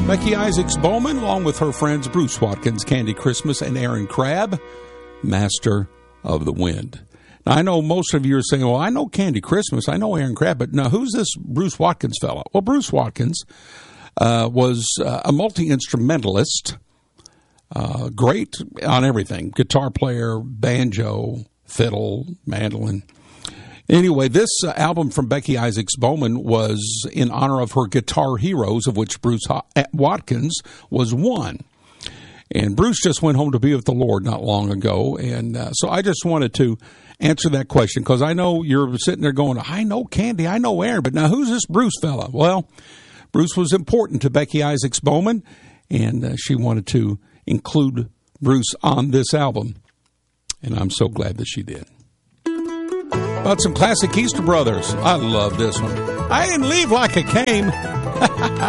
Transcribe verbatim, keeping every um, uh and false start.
Becky Isaacs Bowman, along with her friends Bruce Watkins, Candy Christmas, and Aaron Crabb, Master of the Wind. Now, I know most of you are saying, well, I know Candy Christmas, I know Aaron Crabb, but now who's this Bruce Watkins fellow? Well, Bruce Watkins uh, was uh, a multi-instrumentalist, uh, great on everything, guitar player, banjo, fiddle, mandolin. Anyway, this uh, album from Becky Isaacs Bowman was in honor of her guitar heroes, of which Bruce Ho- Watkins was one. And Bruce just went home to be with the Lord not long ago. And uh, so I just wanted to answer that question, because I know you're sitting there going, I know Candy, I know Aaron, but now who's this Bruce fella? Well, Bruce was important to Becky Isaacs Bowman, and uh, she wanted to include Bruce on this album. And I'm so glad that she did. About some classic Easter Brothers. I love this one. I didn't leave like I came.